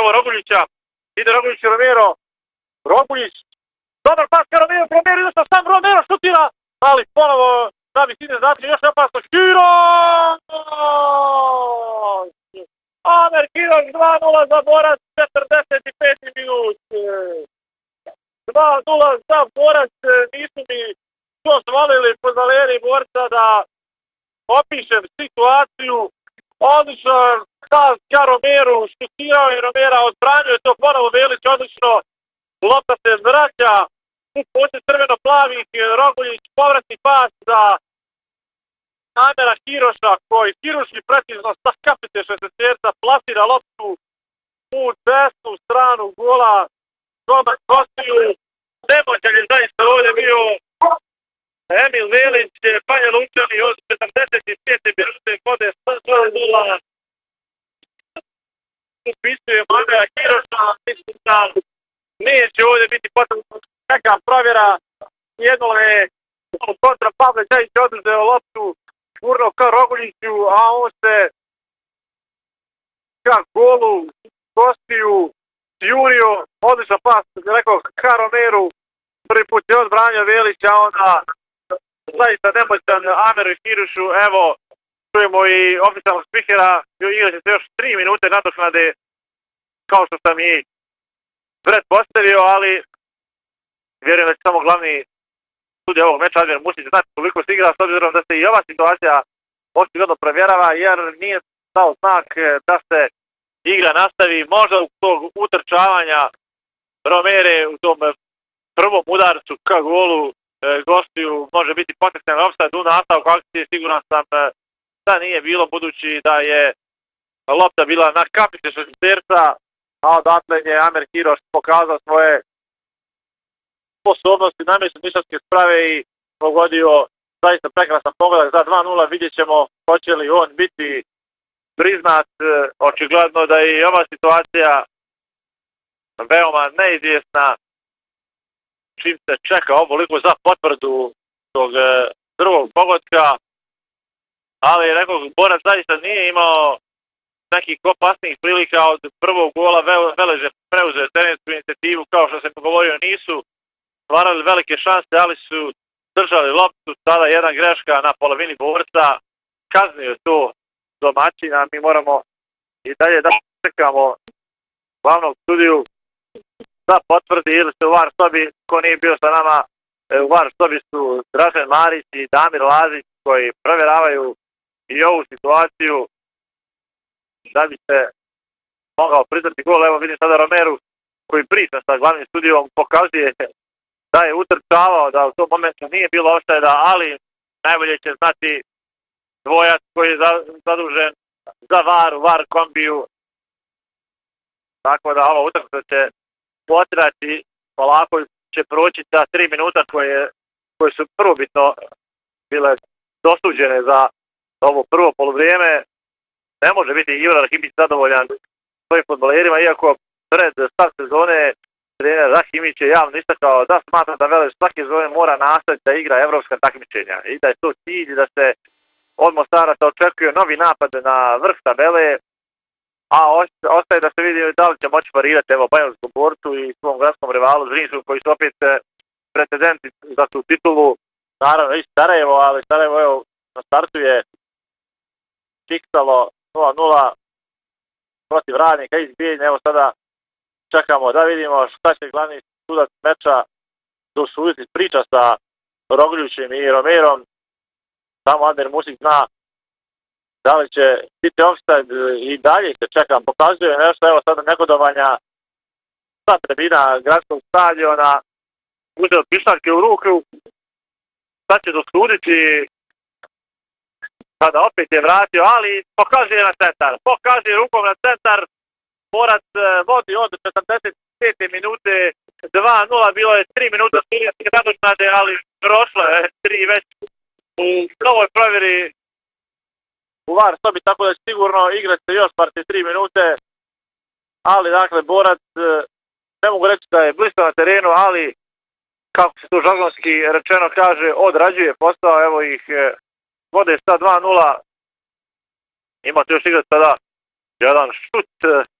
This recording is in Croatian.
evo Roguljića, ide Roguljić i Romero, Roguljić, dobar pas ka Romero, Romero ide sam Romero šutira, ali ponovo da bi sine znači još opasno, Kiroš! Amer Kiroš 2-0 za Borac, 45. minut. 2-0 za Borac, nisu mi dozvolili pozaleri Borca da opišem situaciju. Odlično pas ka Romeru, šutirao je Romera, odbranio je to ponovo Velić, odlično. Lopta se vraća u poslije crveno-plavih, Roguljić povratni pas za Amera Kiroša koji kirurški precizno sa kapite 60-terca plasira loptu u desnu stranu gola. Dobar gostiju, nemoćan je zaista ovdje bio Emil Velić, Banja Lučani od 45. minute vode 0. Upisuje Amera Kiroša, mislim da neće ovdje biti potrebno neka provjera. Jedno je kontra Pavle Đajić oduzeo loptu, gurno ka Roguljiću, a on se ka golu gostiju jurio, odličan pas, rekao ka Romeru, prvi put je odbranio Velića, onda zaista nemoćan Ameru Kirošu, evo, čujemo i oficijalnog spikera, igra će se još 3 minute nadoknade, kao što sam i pretpostavio, ali vjerujem da će samo glavni sudija ovog meča Admir Musić znati koliko se igra, s obzirom da se i ova situacija očigledno provjerava, jer nije dao znak da se igra nastavi. Možda u tog utrčavanja Romere u tom prvom udarcu ka golu gostiju može biti potencijalni ofsajd u nastavku akcije. Siguran sam da nije bilo, budući da je lopta bila na kapice 60-terca, a odatle je Amer Kiroš pokazao svoje sposobnosti, namjesto nišavske sprave i pogodio zaista prekrasan pogodak za 2-0. Vidjet ćemo hoće li on biti priznat. Očigledno da je i ova situacija veoma neizvjesna, čim se čeka ovoliko za potvrdu tog drugog pogotka, ali nekog Borac zaista nije imao nekih opasnijih prilika. Od prvog gola Velež je preuzeo terensku inicijativu, kao što sam govorio, nisu stvarali velike šanse, ali su držali loptu. Sada jedna greška na polovini Borca, kaznio to domaćina. Mi moramo i dalje da čekamo glavnog sudiju da potvrdi ili se u VAR sobi, ko nije bio sa nama, u VAR sobi su Dražen Marić i Damir Lazić koji provjeravaju i ovu situaciju da bi se mogao priznati gol. Evo vidim sada Romeru koji priča sa glavnim studijom, pokazuje da je utrčavao, da u tom momentu nije bilo ofsajda, ali najbolje će znati dvojac koji je zadužen za VAR, u VAR kombiju. Tako da ova utrka će potrati, polako će proći ta 3 minuta koje su prvobitno bile dosuđene za ovo prvo poluvrijeme. Ne može biti Ivan Rahimić zadovoljan svojim fudbalerima, iako pred start sezone trener Rahimić je javno istakao da smatra da Velež svake sezone mora nastaviti da igra evropska takmičenja i da je to cilj, da se od Mostaraca očekuje novi napad na vrh tabele, a ostaje da se vidi da li će moći parirati evo Banjanskom Borcu i svom gradskom rivalu Zrinjsku, koji su opet pretendenti za tu titulu. Naravno i Sarajevo, ali Sarajevo evo na startu je fiksalo 0-0 protiv Radnika iz Bijeljine. Evo sada čekamo da vidimo šta će glavni sudac meča dosuditi. Priča sa Roguljićem i Romerom. Samo Admir Musić zna da li će biti ofsajd i dalje se čeka. Pokazuje nešto, evo sada negodovanja sa tribina gradskog stadiona. Uzeo pištaljke u ruku. Sad će dosuditi kada opet je vratio, ali pokazuje na centar. Pokazuje rukom na centar. Borac vodi od 45. minute 2-0, bilo je 3 minuta studijanske nadoknade, ali prošlo je 3 već u novoj provjeri u VAR sobi, tako da će sigurno igrati se još par 3 minute, ali dakle Borac, ne mogu reći da je blisko na terenu, ali kako se tu žargonski rečeno kaže, odrađuje posao. Evo ih vode sa 2-0, ima tu još igrati sada jedan šut